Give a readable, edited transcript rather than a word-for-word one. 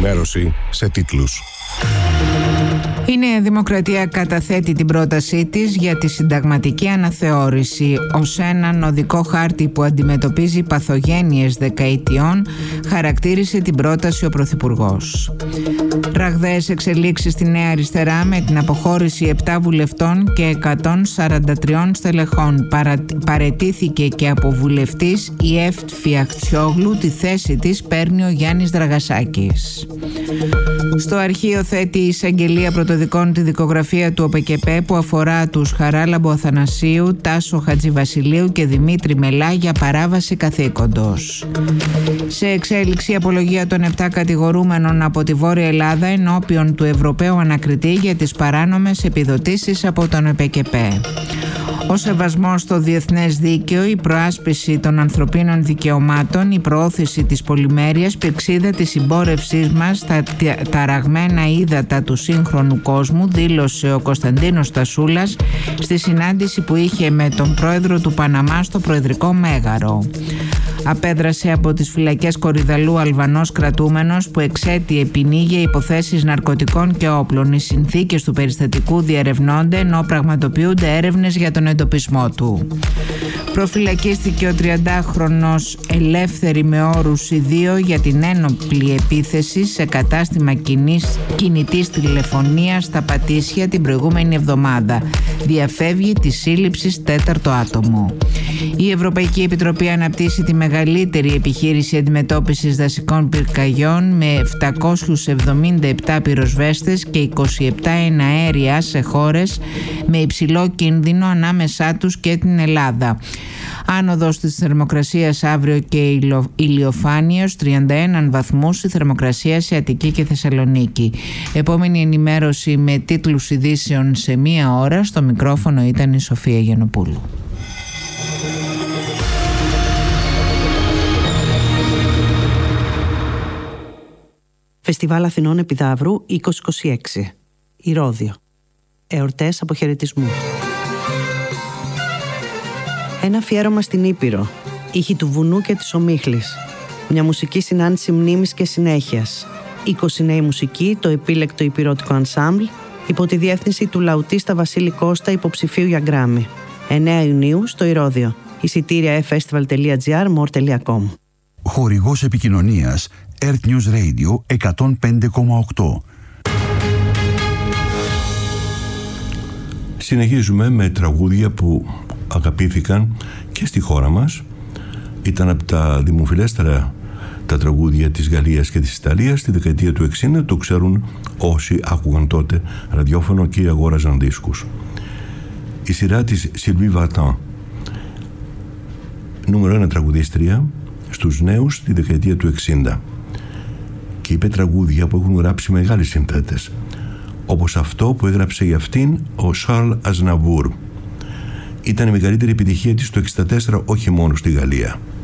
Ενημέρωση σε τίτλους. Η Νέα Δημοκρατία καταθέτει την πρότασή της για τη συνταγματική αναθεώρηση. Ως έναν οδικό χάρτη που αντιμετωπίζει παθογένειες δεκαετιών, χαρακτήρισε την πρόταση ο Πρωθυπουργός. Ραγδαίες εξελίξεις στη Νέα Αριστερά με την αποχώρηση 7 βουλευτών και 143 στελεχών. Παραιτήθηκε και από βουλευτής η Εύτφη Αχτσιόγλου, τη θέση της παίρνει ο Γιάννης Δραγασάκης. Στο αρχείο θέτει η εισαγγελία πρωτοδικών τη δικογραφία του ΟΠΕΚΕΠΕ που αφορά τους Χαράλαμπο Αθανασίου, Τάσο Χατζηβασιλείου και Δημήτρη Μελά για παράβαση καθήκοντος. Σε εξέλιξη η απολογία των 7 κατηγορούμενων από τη Βόρεια Ελλάδα ενώπιον του Ευρωπαίου Ανακριτή για τις παράνομες επιδοτήσεις από τον ΟΠΕΚΕΠΕ. Ο σεβασμός στο διεθνές δίκαιο, η προάσπιση των ανθρωπίνων δικαιωμάτων, η προώθηση της πολυμέρειας, πηξίδα της συμπόρευσής μας στα ταραγμένα ύδατα του σύγχρονου κόσμου, δήλωσε ο Κωνσταντίνος Στασούλας στη συνάντηση που είχε με τον πρόεδρο του Παναμά στο Προεδρικό Μέγαρο. Απέδρασε από τις φυλακές Κορυδαλού Αλβανός κρατούμενος που εξέτειε ποινή για υποθέσεις ναρκωτικών και όπλων. Οι συνθήκες του περιστατικού διερευνώνται ενώ πραγματοποιούνται έρευνες για τον εντοπισμό του. Προφυλακίστηκε ο 30χρονος ελεύθερη με όρους ιδίο για την ένοπλη επίθεση σε κατάστημα κινητής τηλεφωνίας στα Πατήσια την προηγούμενη εβδομάδα. Διαφεύγει τη σύλληψη 4ο άτομο. Η Ευρωπαϊκή Επιτροπή αναπτύσσει τη μεγαλύτερη επιχείρηση αντιμετώπισης δασικών πυρκαγιών με 777 πυροσβέστες και 27 εναέρια σε χώρες με υψηλό κίνδυνο ανάμεσά τους και την Ελλάδα. Άνοδος της θερμοκρασίας αύριο και ηλιοφάνειος 31 βαθμούς η θερμοκρασία σε Αττική και Θεσσαλονίκη. Επόμενη ενημέρωση με τίτλους ειδήσεων σε 1 ώρα. Στο μικρόφωνο ήταν η Σοφία Γιαννοπούλου. Φεστιβάλ Αθηνών Επιδαύρου 2026. Ηρώδειο. Εορτές αποχαιρετισμού. Ένα αφιέρωμα στην Ήπειρο. Ήχοι του βουνού και της ομίχλης. Μια μουσική συνάντηση μνήμης και συνέχειας. 20 νέοι μουσικοί, το επίλεκτο υπηρώτικο ανσάμπλ, υπό τη διεύθυνση του λαουτίστα Βασίλη Κώστα, υποψηφίου για Γκράμι. 9 Ιουνίου στο Ηρώδειο. Εισιτήρια festival.gr, more.com. Χορηγός επικοινωνίας Earth News Radio 105,8. Συνεχίζουμε με τραγούδια που αγαπήθηκαν και στη χώρα μας. Ήταν από τα δημοφιλέστερα τα τραγούδια της Γαλλίας και της Ιταλίας στη δεκαετία του 60. Το ξέρουν όσοι άκουγαν τότε ραδιόφωνο και αγόραζαν δίσκους. Η σειρά της Sylvie Vartan, νούμερο 1 τραγουδίστρια στους νέους στη δεκαετία του 60, και είπε τραγούδια που έχουν γράψει μεγάλοι συνθέτες, όπως αυτό που έγραψε για αυτήν ο Charles Aznavour. Ήταν η μεγαλύτερη επιτυχία της το 64, όχι μόνο στη Γαλλία.